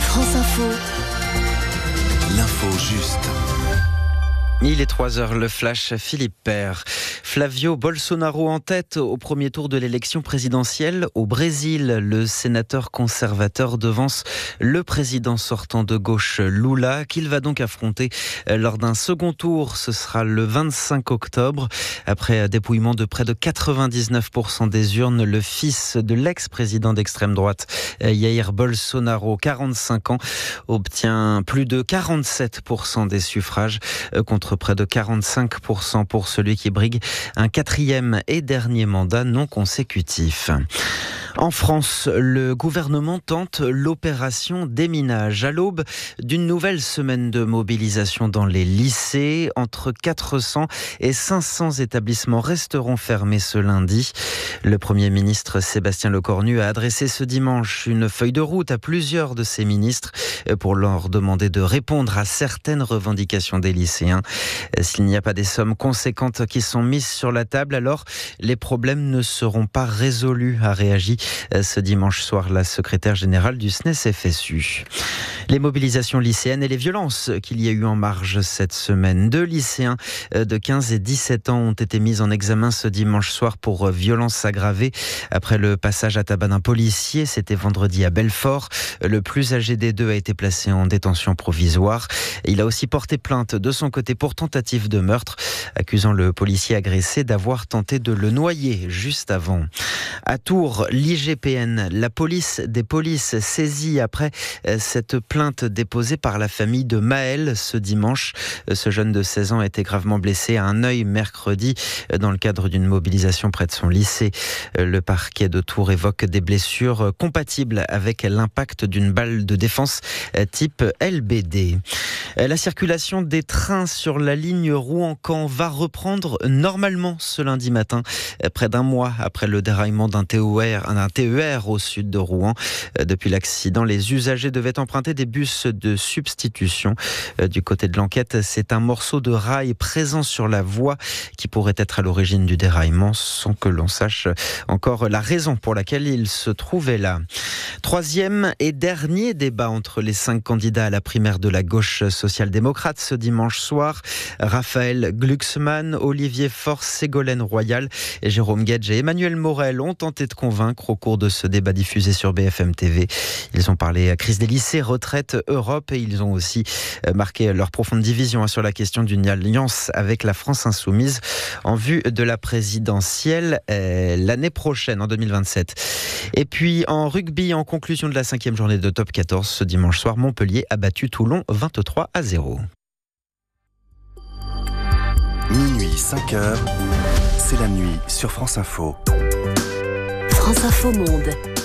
France Info. L'info juste. Il est 3h, le flash, Philippe Père. Flavio Bolsonaro en tête au premier tour de l'élection présidentielle au Brésil. Le sénateur conservateur devance le président sortant de gauche Lula, qu'il va donc affronter lors d'un second tour. Ce sera le 25 octobre. Après dépouillement de près de 99% des urnes, le fils de l'ex-président d'extrême droite, Jair Bolsonaro, 45 ans, obtient plus de 47% des suffrages contre près de 45% pour celui qui brigue un quatrième et dernier mandat non consécutif. En France, le gouvernement tente l'opération déminage à l'aube d'une nouvelle semaine de mobilisation dans les lycées. Entre 400 et 500 établissements resteront fermés ce lundi. Le Premier ministre Sébastien Lecornu a adressé ce dimanche une feuille de route à plusieurs de ses ministres pour leur demander de répondre à certaines revendications des lycéens. S'il n'y a pas des sommes conséquentes qui sont mises sur la table, alors les problèmes ne seront pas résolus, a réagi ce dimanche soir la secrétaire générale du SNES-FSU. Les mobilisations lycéennes et les violences qu'il y a eu en marge cette semaine. 2 lycéens de 15 et 17 ans ont été mis en examen ce dimanche soir pour violences aggravées après le passage à tabac d'un policier. C'était vendredi à Belfort. Le plus âgé des deux a été placé en détention provisoire. Il a aussi porté plainte de son côté pour tentative de meurtre, accusant le policier agressé d'avoir tenté de le noyer juste avant. À Tours, l'IGPN, la police des polices, saisie après cette plainte déposée par la famille de Maël ce dimanche. Ce jeune de 16 ans a été gravement blessé à un œil mercredi dans le cadre d'une mobilisation près de son lycée. Le parquet de Tours évoque des blessures compatibles avec l'impact d'une balle de défense type LBD. La circulation des trains sur la ligne Rouen-Caen va reprendre normalement ce lundi matin, près d'un mois après le déraillement d'un TER au sud de Rouen. Depuis l'accident, les usagers devaient emprunter des bus de substitution. Du côté de l'enquête, c'est un morceau de rail présent sur la voie qui pourrait être à l'origine du déraillement, sans que l'on sache encore la raison pour laquelle il se trouvait là. Troisième et dernier débat entre les 5 candidats à la primaire de la gauche social-démocrate ce dimanche soir. Raphaël Glucksmann, Olivier Faure, Ségolène Royal, et Jérôme Guedj et Emmanuel Morel ont tenté de convaincre au cours de ce débat diffusé sur BFM TV. Ils ont parlé crise des lycées, retraite, Europe, et ils ont aussi marqué leur profonde division sur la question d'une alliance avec la France insoumise en vue de la présidentielle l'année prochaine, en 2027. Et puis en rugby, en conclusion de la 5e journée de Top 14, ce dimanche soir, Montpellier a battu Toulon 23-0. Minuit 5h, c'est la nuit sur France Info. France Info Monde.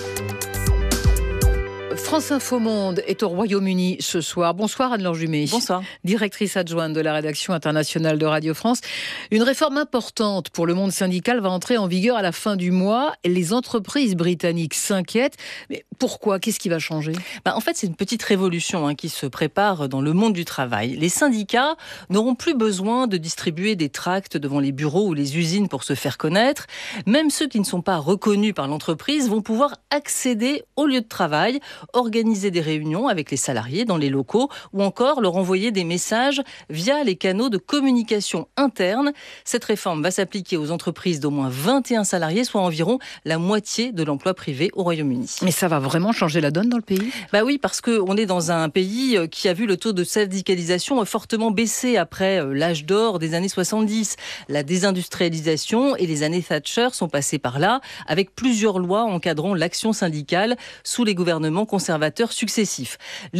France Info Monde est au Royaume-Uni ce soir. Bonsoir Anne-Laure Jumet. Bonsoir. Directrice adjointe de la rédaction internationale de Radio France. Une réforme importante pour le monde syndical va entrer en vigueur à la fin du mois. Les entreprises britanniques s'inquiètent. Mais pourquoi ? Qu'est-ce qui va changer ? En fait, c'est une petite révolution qui se prépare dans le monde du travail. Les syndicats n'auront plus besoin de distribuer des tracts devant les bureaux ou les usines pour se faire connaître. Même ceux qui ne sont pas reconnus par l'entreprise vont pouvoir accéder au lieu de travail, organiser des réunions avec les salariés dans les locaux ou encore leur envoyer des messages via les canaux de communication interne. Cette réforme va s'appliquer aux entreprises d'au moins 21 salariés, soit environ la moitié de l'emploi privé au Royaume-Uni. Mais ça va vraiment changer la donne dans le pays ? Oui, parce qu'on est dans un pays qui a vu le taux de syndicalisation fortement baisser après l'âge d'or des années 70. La désindustrialisation et les années Thatcher sont passées par là, avec plusieurs lois encadrant l'action syndicale sous les gouvernements conservateurs successifs.